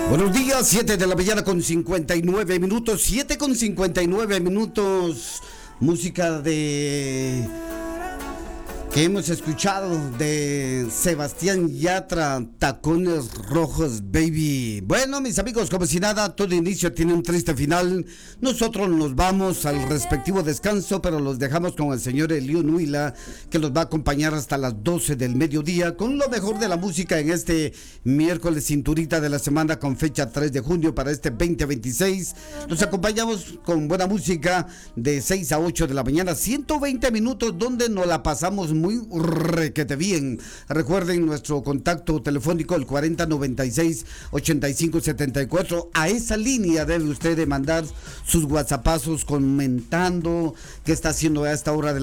Buenos días, 7 de la mañana con 59 minutos, 7 con 59 minutos, música de que hemos escuchado de Sebastián Yatra, Tacones Rojos, baby. Bueno, mis amigos, como si nada, todo inicio tiene un triste final. Nosotros nos vamos al respectivo descanso, pero los dejamos con el señor Elio Nuila, que los va a acompañar hasta las 12 del mediodía con lo mejor de la música en este miércoles cinturita de la semana con fecha 3 de junio para este 2026. Nos acompañamos con buena música de 6 a 8 de la mañana, 120 minutos donde nos la pasamos muy requete bien. Recuerden nuestro contacto telefónico, el 4096-8574. A esa línea debe usted de mandar sus whatsappazos comentando qué está haciendo a esta hora de